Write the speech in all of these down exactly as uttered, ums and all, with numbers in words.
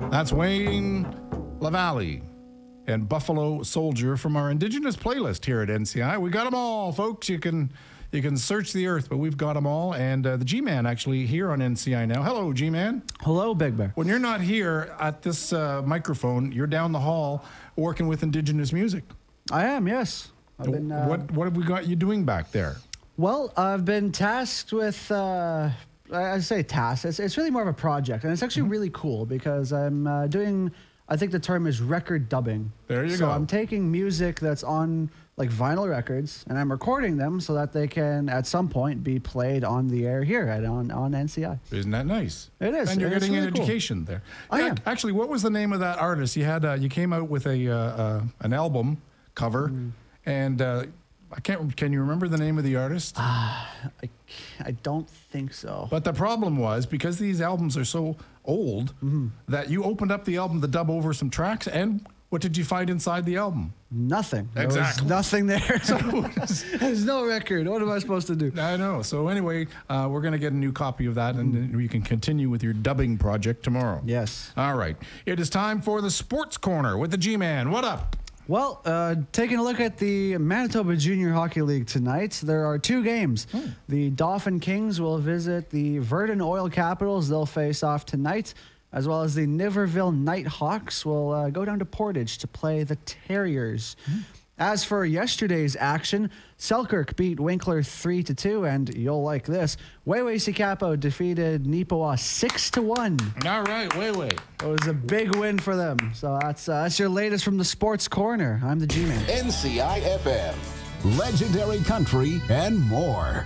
That's Wayne LaValle and Buffalo Soldier from our Indigenous playlist here at N C I. We got them all, folks. You can you can search the earth, but we've got them all. And uh, the G-Man actually here on N C I now. Hello, G-Man. Hello, Big Bear. When you're not here at this uh, microphone, you're down the hall working with Indigenous music. I am, yes. I've been, uh, what what have we got you doing back there? Well, I've been tasked with, uh, I say tasked, it's, it's really more of a project. And it's actually mm-hmm. really cool because I'm uh, doing, I think the term is record dubbing. There you so go. So I'm taking music that's on like vinyl records and I'm recording them so that they can at some point be played on the air here at on, on N C I. Isn't that nice? It is. And you're it's getting really an cool. education there. I yeah, am. Actually, what was the name of that artist? You had uh, you came out with a uh, uh, an album cover mm. and uh, I can't. Can you remember the name of the artist? Uh, I, I don't think so. But the problem was because these albums are so old mm-hmm. that you opened up the album to dub over some tracks, and what did you find inside the album? Nothing. There exactly. was nothing there. So there's no record. What am I supposed to do? I know. So anyway, uh, we're going to get a new copy of that, and mm. you can continue with your dubbing project tomorrow. Yes. All right. It is time for the Sports Corner with the G-Man. What up? Well, uh, taking a look at the Manitoba Junior Hockey League tonight, there are two games. Hmm. The Dauphin Kings will visit the Verdun Oil Capitals. They'll face off tonight, as well as the Niverville Nighthawks will uh, go down to Portage to play the Terriers. Hmm. As for yesterday's action, Selkirk beat Winkler three to two, and you'll like this. Weway-Sikapo defeated Nipawa six to one. All right, Weway. It was a big win for them. So that's uh, that's your latest from the Sports Corner. I'm the G-Man. N C I F M, legendary country and more.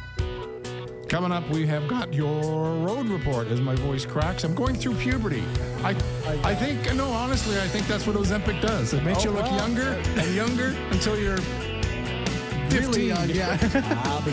Coming up, we have got your road report as my voice cracks. I'm going through puberty. I I think, no, honestly, I think that's what Ozempic does. It makes oh, you look wow. younger and younger until you're fifteen. Really young, yeah.